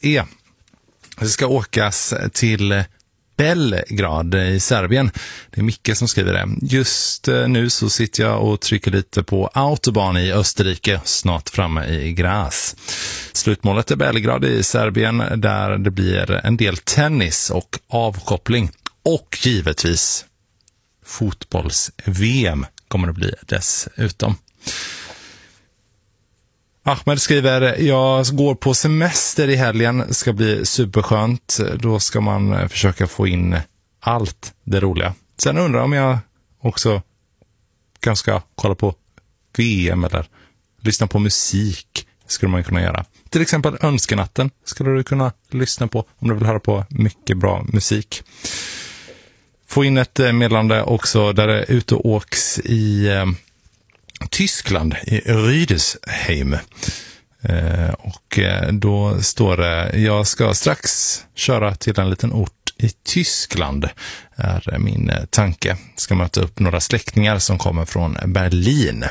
är. Det ska åkas till Belgrad i Serbien. Det är Micke som skriver det. Just nu så sitter jag och trycker lite på autobahn i Österrike, snart framme i Graz. Slutmålet är Belgrad i Serbien, där det blir en del tennis och avkoppling. Och givetvis fotbolls-VM kommer det bli dessutom. Ahmed skriver, jag går på semester i helgen, ska bli superskönt. Då ska man försöka få in allt det roliga. Sen undrar om jag också kanske ska kolla på VM eller lyssna på musik, skulle man kunna göra. Till exempel Önskenatten skulle du kunna lyssna på om du vill höra på mycket bra musik. Få in ett meddelande också där det är ute och åks i Tyskland, i Rüdesheim. Och då står det, jag ska strax köra till en liten ort i Tyskland, är min tanke. Ska möta upp några släktingar som kommer från Berlin.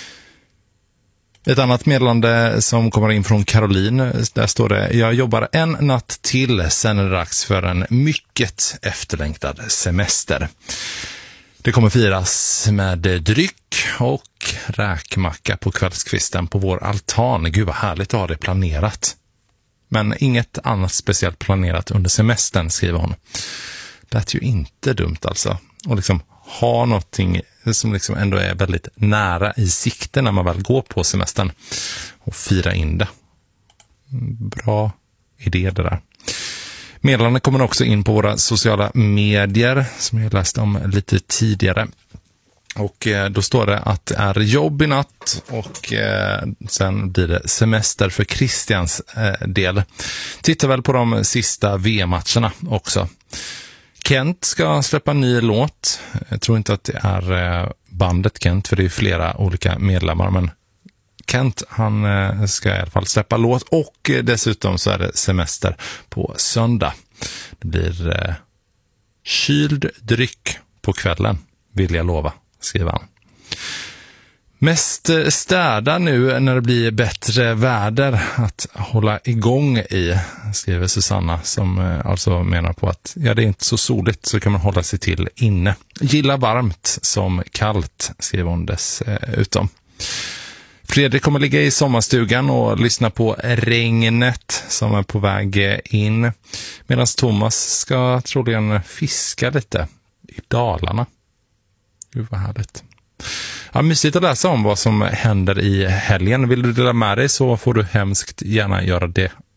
Ett annat meddelande som kommer in från Caroline, där står det, jag jobbar en natt till, sen är det dags för en mycket efterlängtad semester. Det kommer firas med dryck och räkmacka på kvällskvisten på vår altan. Gud vad härligt att ha det planerat. Men inget annat speciellt planerat under semestern, skriver hon. Det är ju inte dumt alltså. Och liksom ha någonting som liksom ändå är väldigt nära i sikte när man väl går på semestern. Och fira in det. Bra idé det där. Meddelandet kommer också in på våra sociala medier som jag läste om lite tidigare. Och då står det att det är jobb i natt och sen blir det semester för Christians del. Titta väl på de sista VM-matcherna också. Kent ska släppa en ny låt. Jag tror inte att det är bandet Kent, för det är flera olika medlemmar, men Kent, han ska i alla fall släppa låt och dessutom så är det semester på söndag. Det blir kyld dryck på kvällen, vill jag lova, skriver han. Mest städa nu när det blir bättre väder att hålla igång i, skriver Susanna, som alltså menar på att det är inte så soligt så kan man hålla sig till inne. Gilla varmt som kallt, skriver hon dessutom. Fredrik kommer ligga i sommarstugan och lyssna på regnet som är på väg in. Medan Thomas ska troligen fiska lite i Dalarna. Gud vad härligt. Ja, mysigt att läsa om vad som händer i helgen. Vill du dela med dig så får du hemskt gärna göra det